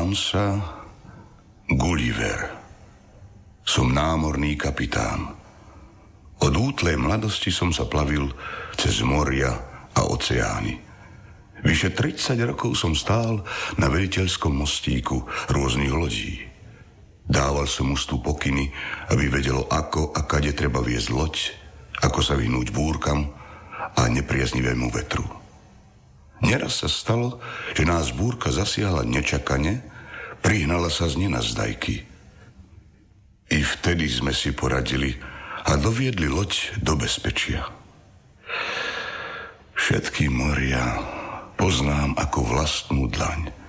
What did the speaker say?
Volám sa Gulliver. Som námorný kapitán. Od útlej mladosti som sa plavil cez moria a oceány. Vyše 30 rokov som stál na veliteľskom mostíku rôznych lodí. Dával som mužstvu pokyny, aby vedelo, ako a kade treba viesť loď, ako sa vyhnúť búrkam a nepriaznivému vetru. Neraz sa stalo, že nás búrka zasiahla nečakane, prihnala sa z nenazdajky. I vtedy sme si poradili a doviedli loď do bezpečia. Všetky moria poznám ako vlastnú dlaň.